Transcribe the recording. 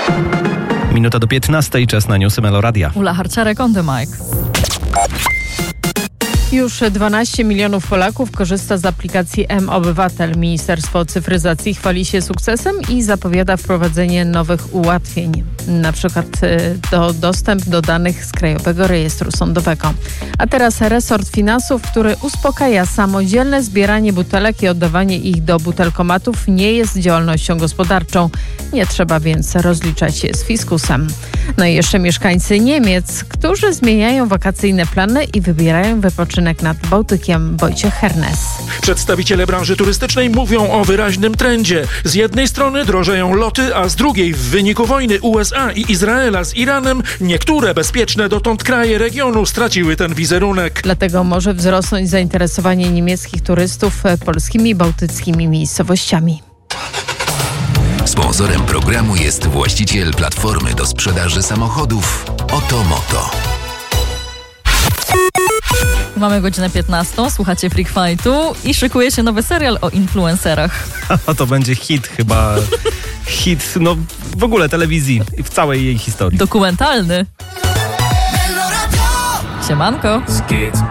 Minuta do 15, czas na newsy Meloradia. Ula Harciarek on the mic. Już 12 milionów Polaków korzysta z aplikacji mObywatel. Ministerstwo Cyfryzacji chwali się sukcesem i zapowiada wprowadzenie nowych ułatwień, na przykład dostęp do danych z Krajowego Rejestru Sądowego. A teraz resort finansów, który uspokaja: samodzielne zbieranie butelek i oddawanie ich do butelkomatów nie jest działalnością gospodarczą. Nie trzeba więc rozliczać się z fiskusem. No i jeszcze mieszkańcy Niemiec, którzy zmieniają wakacyjne plany i wybierają wypoczynek nad Bałtykiem. Wojciech Hernes. Przedstawiciele branży turystycznej mówią o wyraźnym trendzie. Z jednej strony drożeją loty, a z drugiej w wyniku wojny USA i Izraela z Iranem niektóre bezpieczne dotąd kraje regionu straciły ten wizerunek. Dlatego może wzrosnąć zainteresowanie niemieckich turystów polskimi i bałtyckimi miejscowościami. Sponsorem programu jest właściciel platformy do sprzedaży samochodów Otomoto. Mamy godzinę 15, słuchacie Freak Fightu i szykuje się nowy serial o influencerach. To będzie hit chyba. Hit, w ogóle telewizji i w całej jej historii. Dokumentalny. Siemanko.